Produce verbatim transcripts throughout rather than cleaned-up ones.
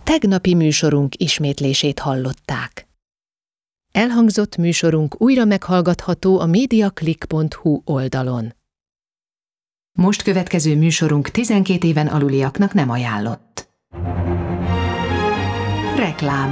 tegnapi műsorunk ismétlését hallották. Elhangzott műsorunk újra meghallgatható a mediaclick pont hu oldalon. Most következő műsorunk tizenkét éven aluliaknak nem ajánlott. Reklám.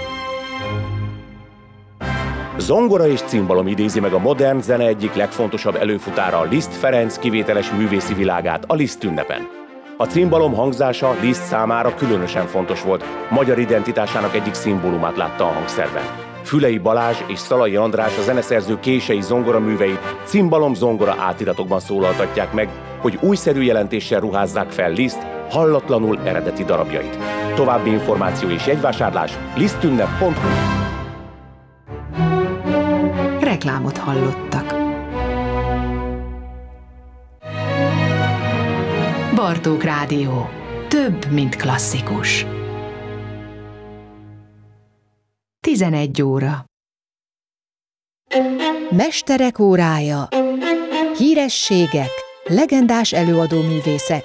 Zongora és cimbalom idézi meg a modern zene egyik legfontosabb előfutára, a Liszt Ferenc kivételes művészi világát a Liszt ünnepen. A cimbalom hangzása Liszt számára különösen fontos volt, magyar identitásának egyik szimbólumát látta a hangszerben. Fülei Balázs és Szalai András, a zeneszerző kései zongoraműveit cimbalom-zongora átiratokban szólaltatják meg, hogy újszerű jelentéssel ruházzák fel Liszt hallatlanul eredeti darabjait. További információ és jegyvásárlás lisztünnep pont hu. Reklámot hallottak. Bartók Rádió. Több, mint klasszikus. tizenegy óra. Mesterek órája. Hírességek, legendás előadóművészek.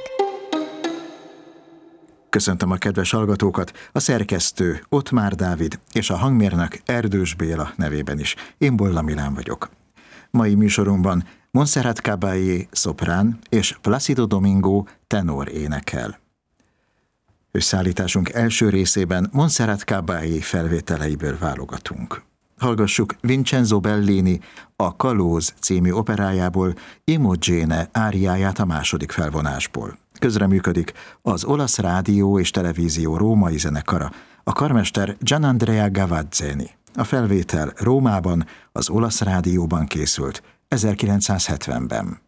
Köszöntöm a kedves hallgatókat, a szerkesztő Ottmár Dávid és a hangmérnök Erdős Béla nevében is. Én Bolla Milán vagyok. Mai műsorunkban Montserrat Caballé szoprán és Placido Domingo tenor énekel. Összeállításunk első részében Montserrat Caballé felvételeiből válogatunk. Hallgassuk Vincenzo Bellini a Kalóz című operájából Imogene áriáját a második felvonásból. Közreműködik az Olasz Rádió és Televízió római zenekara, a karmester Gianandrea Gavazzeni. A felvétel Rómában, az Olasz Rádióban készült ezerkilencszázhetvenben.